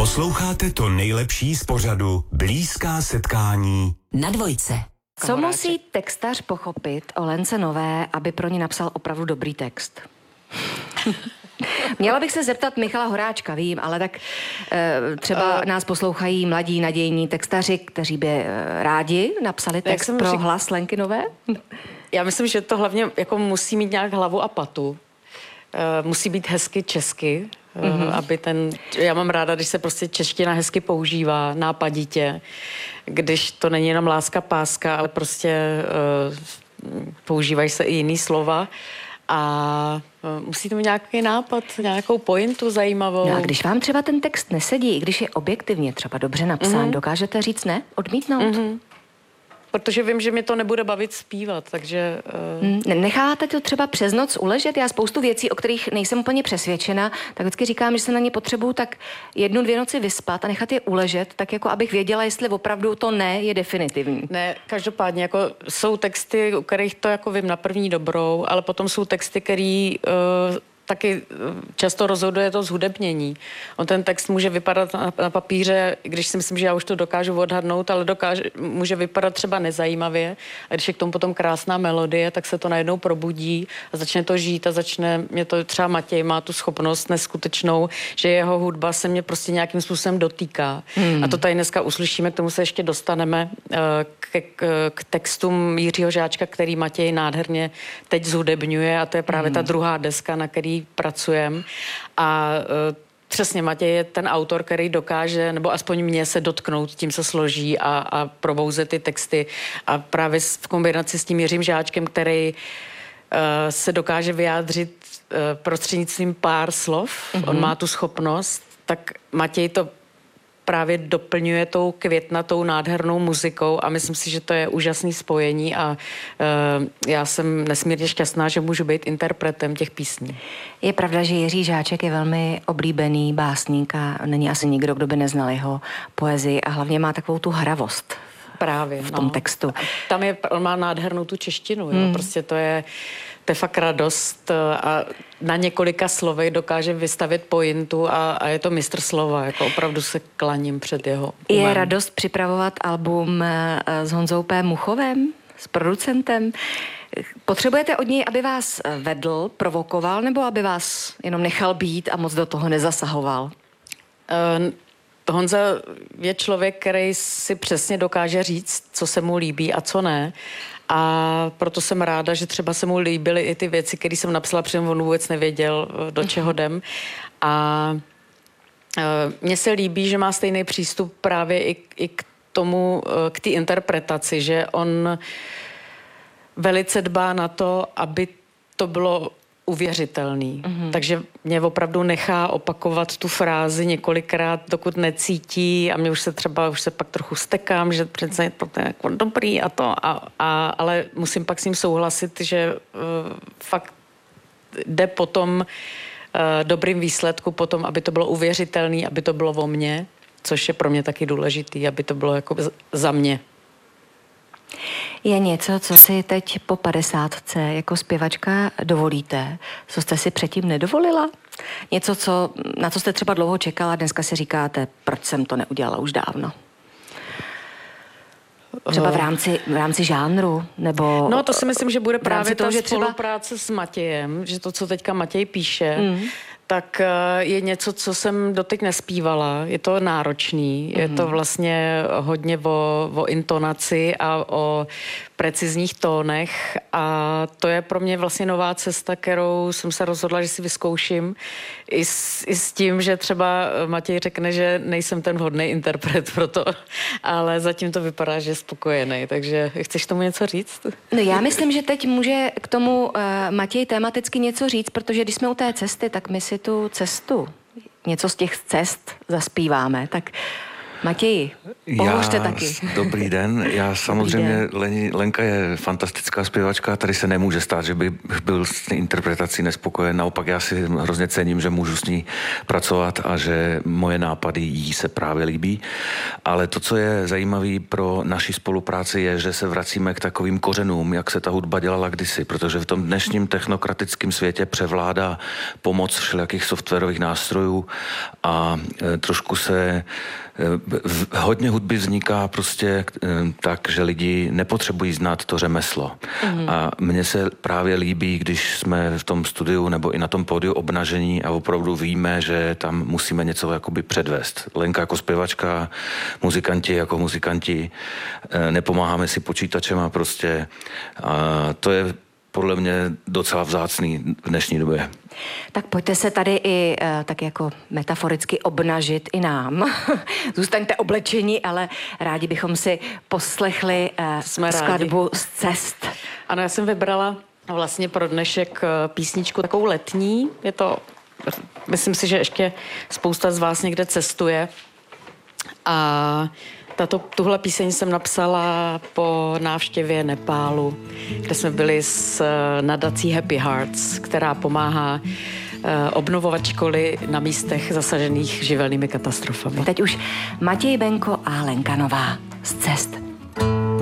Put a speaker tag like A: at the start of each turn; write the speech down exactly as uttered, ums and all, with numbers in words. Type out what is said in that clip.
A: Posloucháte to nejlepší z pořadu Blízká setkání
B: na Dvojce.
C: Co musí textař pochopit o Lence Nové, aby pro ní napsal opravdu dobrý text? Měla bych se zeptat Michala Horáčka, vím, ale tak e, třeba uh, nás poslouchají mladí nadějní textaři, kteří by e, rádi napsali text pro řík... hlas Lenky Nové.
D: Já myslím, že to hlavně jako musí mít nějak hlavu a patu. E, musí být hezky česky, mm-hmm. e, aby ten... Já mám ráda, když se prostě čeština hezky používá, nápaditě, když to není jenom láska páska, ale prostě e, používají se i jiný slova. A musí to mít nějaký nápad, nějakou pointu zajímavou.
C: No a když vám třeba ten text nesedí, i když je objektivně třeba dobře napsán, mm-hmm. dokážete říct ne? Odmítnout? Mm-hmm.
D: Protože vím, že mě to nebude bavit zpívat, takže...
C: Uh... Necháte to třeba přes noc uležet? Já spoustu věcí, o kterých nejsem úplně přesvědčena, tak vždycky říkám, že se na ně potřebuju tak jednu, dvě noci vyspat a nechat je uležet, tak jako abych věděla, jestli opravdu to ne je definitivní.
D: Ne, každopádně, jako jsou texty, u kterých to jako vím na první dobrou, ale potom jsou texty, který... Uh, taky často rozhoduje to zhudebnění. On ten text může vypadat na, na papíře, když si myslím, že já už to dokážu odhadnout, ale dokáže, může vypadat třeba nezajímavě. A když je k tomu potom krásná melodie, tak se to najednou probudí a začne to žít a začne, mě to třeba Matěj má tu schopnost neskutečnou, že jeho hudba se mě prostě nějakým způsobem dotýká. Hmm. A to tady dneska uslyšíme, k tomu se ještě dostaneme k, k, k textům Jiřího Žáčka, který Matěj nádherně teď zhudebňuje a to je právě hmm. ta druhá deska, na který pracujeme a uh, přesně Matěj je ten autor, který dokáže, nebo aspoň mě se dotknout, tím se složí a, a probouzet ty texty a právě v kombinaci s tím Jiřím Žáčkem, který uh, se dokáže vyjádřit uh, prostřednictvím pár slov, mm-hmm. on má tu schopnost, tak Matěj to právě doplňuje tou květnatou nádhernou muzikou a myslím si, že to je úžasný spojení a uh, já jsem nesmírně šťastná, že můžu být interpretem těch písní.
C: Je pravda, že Jiří Žáček je velmi oblíbený básník a není asi nikdo, kdo by neznal jeho poezii a hlavně má takovou tu hravost
D: právě
C: v tom
D: no.
C: textu.
D: A tam je, on má nádhernou tu češtinu, hmm. jo, prostě to je to je fakt radost a na několika slovech dokáže vystavit pointu a, a je to mistr slova, jako opravdu se klaním před jeho umem.
C: Je radost připravovat album s Honzou P. Muchovem, s producentem. Potřebujete od něj, aby vás vedl, provokoval, nebo aby vás jenom nechal být a moc do toho nezasahoval?
D: Uh, Honza je člověk, který si přesně dokáže říct, co se mu líbí a co ne. A proto jsem ráda, že třeba se mu líbily i ty věci, které jsem napsala, protože on vůbec nevěděl, do čeho jdem. A mně se líbí, že má stejný přístup právě i, i k tomu, k té interpretaci, že on velice dbá na to, aby to bylo uvěřitelný. Mm-hmm. Takže mě opravdu nechá opakovat tu frázi několikrát, dokud necítí a mě už se třeba, už se pak trochu stekám, že přece je to jako dobrý a to, a, a, ale musím pak s ním souhlasit, že uh, fakt jde potom uh, dobrým výsledku, potom, aby to bylo uvěřitelný, aby to bylo o mně, což je pro mě taky důležitý, aby to bylo jako za mě.
C: Je něco, co si teď po padesátce jako zpěvačka dovolíte, co jste si předtím nedovolila? Něco, co, na co jste třeba dlouho čekala, dneska si říkáte, proč jsem to neudělala už dávno? Třeba v rámci, v rámci žánru, nebo...
D: No to si myslím, že bude právě
C: toho,
D: ta
C: že třeba...
D: spolupráce s Matějem, že to, co teďka Matěj píše, mm. tak je něco, co jsem doteď nespívala. Je to náročný, mm. je to vlastně hodně o, o intonaci a o precizních tónech a to je pro mě vlastně nová cesta, kterou jsem se rozhodla, že si vyzkouším. I s, i s tím, že třeba Matěj řekne, že nejsem ten vhodný interpret pro to, ale zatím to vypadá, že je spokojený. Takže chceš tomu něco říct?
C: No já myslím, že teď může k tomu uh, Matěj tematicky něco říct, protože když jsme u té cesty, tak my si tu cestu, něco z těch cest zaspíváme, tak Matěji, pohořte taky.
B: Dobrý den, já samozřejmě, Leni, Lenka je fantastická zpěvačka, tady se nemůže stát, že by byl s interpretací nespokojen, naopak já si hrozně cením, že můžu s ní pracovat a že moje nápady jí se právě líbí, ale to, co je zajímavé pro naši spolupráci, je, že se vracíme k takovým kořenům, jak se ta hudba dělala kdysi, protože v tom dnešním technokratickém světě převládá pomoc všelijakých softwarových nástrojů a e, trošku se e, v, hodně hudby vzniká prostě e, tak, že lidi nepotřebují znát to řemeslo. Mm. A mně se právě líbí, když jsme v tom studiu nebo i na tom pódiu obnažení a opravdu víme, že tam musíme něco jakoby předvést. Lenka jako zpěvačka, muzikanti jako muzikanti, e, nepomáháme si počítačem a prostě a to je podle mě docela vzácný v dnešní době.
C: Tak pojďte se tady i uh, tak jako metaforicky obnažit i nám. Zůstaňte oblečení, ale rádi bychom si poslechli uh, skladbu Z cest.
D: Ano, já jsem vybrala vlastně pro dnešek písničku takovou letní. Je to, myslím si, že ještě spousta z vás někde cestuje. A tato, tuhle píseň jsem napsala po návštěvě Nepálu, kde jsme byli s nadací Happy Hearts, která pomáhá obnovovat školy na místech zasažených živelnými katastrofami.
C: Teď už Matěj Benko a Lenka Nová Z cest.